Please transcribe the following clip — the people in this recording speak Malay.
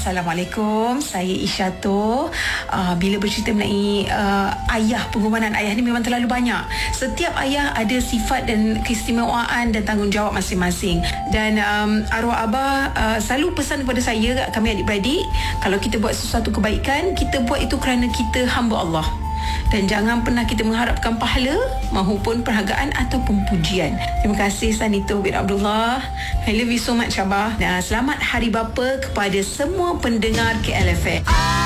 Assalamualaikum. Saya Isyato. Bila bercerita mengenai ayah, pengorbanan ayah ni memang terlalu banyak. Setiap ayah ada sifat dan keistimewaan dan tanggungjawab masing-masing. Dan arwah abah selalu pesan kepada saya, kami adik-beradik, kalau kita buat sesuatu kebaikan, kita buat itu kerana kita hamba Allah. Dan jangan pernah kita mengharapkan pahala mahupun perhargaan ataupun pujian. Terima kasih Sanito bin Abdullah. I love you so much Abah. Dan selamat Hari Bapa kepada semua pendengar KLFM.